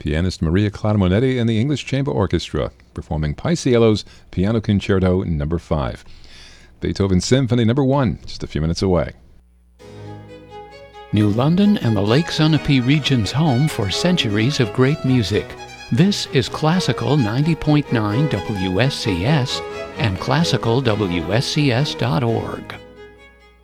pianist Maria Clara Monetti and the English Chamber Orchestra, performing Paisiello's Piano Concerto No. 5. Beethoven Symphony No. 1, just a few minutes away. New London and the Lake Sunapee region's home for centuries of great music. This is Classical 90.9 WSCS and classicalwscs.org.